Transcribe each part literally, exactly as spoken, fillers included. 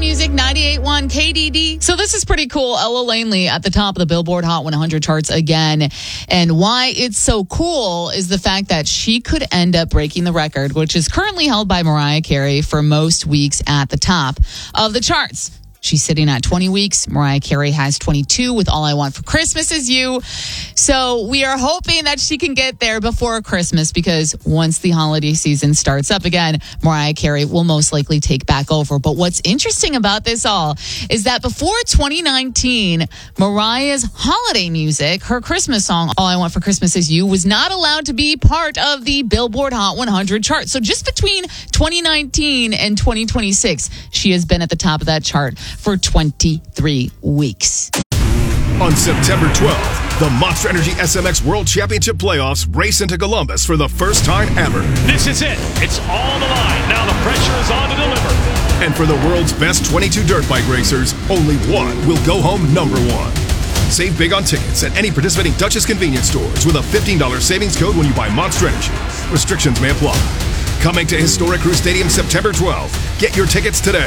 Music, ninety-eight point one K D D. So this is pretty cool. Ella Langley at the top of the Billboard Hot one hundred charts again. And why it's so cool is the fact that she could end up breaking the record, which is currently held by Mariah Carey for most weeks at the top of the charts. She's sitting at twenty weeks. Mariah Carey has twenty-two with All I Want for Christmas Is You. So we are hoping that she can get there before Christmas, because once the holiday season starts up again, Mariah Carey will most likely take back over. But what's interesting about this all is that before twenty nineteen, Mariah's holiday music, her Christmas song, All I Want for Christmas Is You, was not allowed to be part of the Billboard Hot one hundred chart. So just between twenty nineteen and twenty twenty-six, she has been at the top of that chart for twenty-three weeks. On September twelfth, the Monster Energy S M X World Championship Playoffs race into Columbus for the first time ever. This is it. It's all on the line. Now the pressure is on to deliver. And for the world's best twenty-two dirt bike racers, only one will go home number one. Save big on tickets at any participating Duchess convenience stores with a fifteen dollars savings code when you buy Monster Energy. Restrictions may apply. Coming to Historic Crew Stadium September twelfth. Get your tickets today.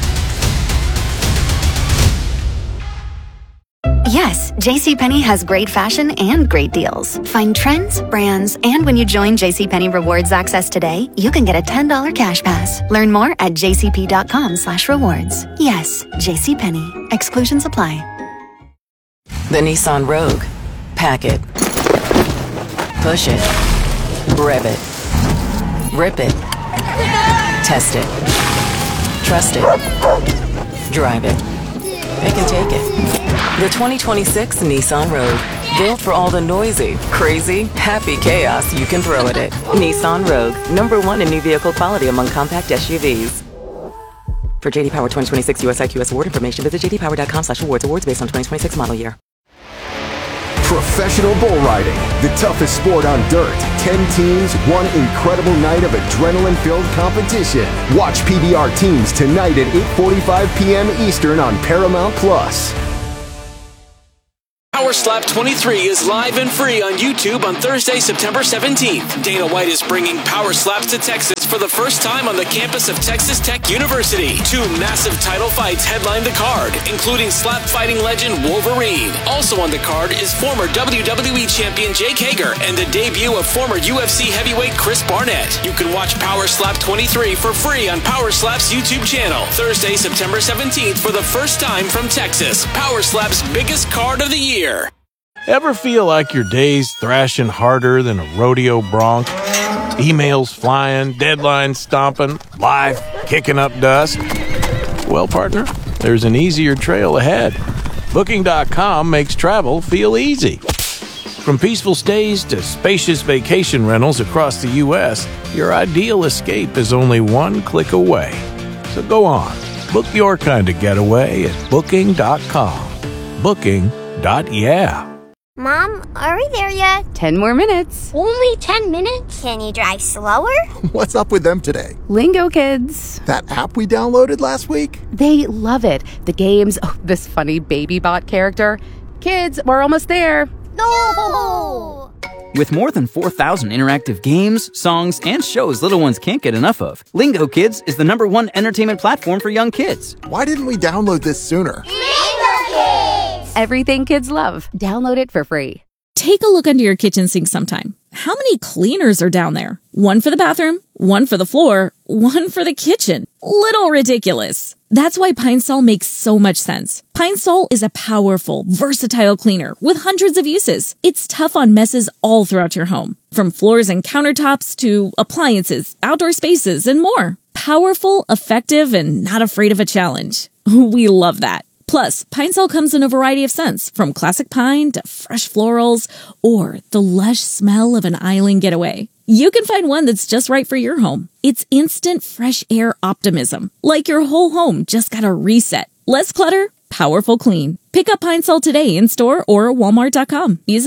Yes, JCPenney has great fashion and great deals. Find trends, brands, and when you join JCPenney Rewards Access today, you can get a ten dollars cash pass. Learn more at jcp.com slash rewards. Yes, JCPenney. Exclusions apply. The Nissan Rogue. Pack it. Push it. Rev it. Rip it. Test it. Trust it. Drive it. Pick and take it. The twenty twenty-six Nissan Rogue. Built for all the noisy, crazy, happy chaos you can throw at it. Nissan Rogue. Number one in new vehicle quality among compact S U Vs. For J D Power twenty twenty-six U S I Q S award information, visit jdpower.com slash awards. Awards based on twenty twenty-six model year. Professional bull riding, the toughest sport on dirt. Ten teams, one incredible night of adrenaline-filled competition. Watch P B R Teams tonight at eight forty-five p.m. Eastern on Paramount Plus. Power Slap twenty-three is live and free on YouTube on Thursday, September seventeenth. Dana White is bringing Power Slaps to Texas for the first time on the campus of Texas Tech University. Two massive title fights headline the card, including slap fighting legend Wolverine. Also on the card is former W W E champion Jake Hager and the debut of former U F C heavyweight Chris Barnett. You can watch Power Slap twenty-three for free on Power Slap's YouTube channel. Thursday, September seventeenth for the first time from Texas. Power Slap's biggest card of the year. Ever feel like your day's thrashing harder than a rodeo bronc? Emails flying, deadlines stomping, life kicking up dust? Well, partner, there's an easier trail ahead. Booking dot com makes travel feel easy. From peaceful stays to spacious vacation rentals across the U S, your ideal escape is only one click away. So go on, book your kind of getaway at Booking dot com. Booking. Dot yeah. Mom, are we there yet? Ten more minutes. Only ten minutes? Can you drive slower? What's up with them today? Lingo Kids. That app we downloaded last week? They love it. The games, oh, this funny baby bot character. Kids, we're almost there. No! With more than four thousand interactive games, songs, and shows little ones can't get enough of, Lingo Kids is the number one entertainment platform for young kids. Why didn't we download this sooner? Everything kids love. Download it for free. Take a look under your kitchen sink sometime. How many cleaners are down there? One for the bathroom, one for the floor, one for the kitchen. Little ridiculous. That's why Pine Sol makes so much sense. Pine Sol is a powerful, versatile cleaner with hundreds of uses. It's tough on messes all throughout your home, from floors and countertops to appliances, outdoor spaces, and more. Powerful, effective, and not afraid of a challenge. We love that. Plus, Pine Sol comes in a variety of scents, from classic pine to fresh florals or the lush smell of an island getaway. You can find one that's just right for your home. It's instant fresh air optimism, like your whole home just got a reset. Less clutter, powerful clean. Pick up Pine Sol today in store or walmart dot com. Use